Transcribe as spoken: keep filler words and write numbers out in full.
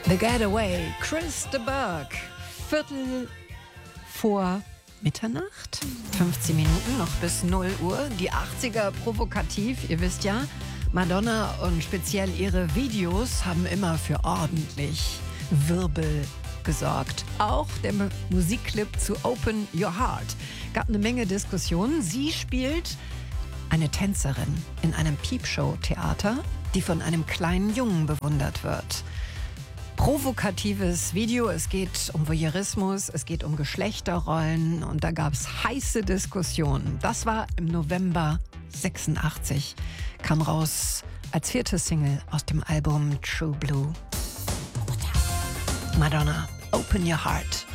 The Getaway, Chris de Burgh. Viertel vor Mitternacht, fünfzehn Minuten, noch bis null Uhr. Die achtziger provokativ, ihr wisst ja. Madonna und speziell ihre Videos haben immer für ordentlich Wirbel gesorgt. Auch der M- Musikclip zu Open Your Heart gab eine Menge Diskussionen. Sie spielt eine Tänzerin in einem Peepshow-Theater, die von einem kleinen Jungen bewundert wird. Provokatives Video, es geht um Voyeurismus, es geht um Geschlechterrollen und da gab es heiße Diskussionen. Das war im November sechsundachtzig, kam raus als vierte Single aus dem Album True Blue. Madonna, Open Your Heart.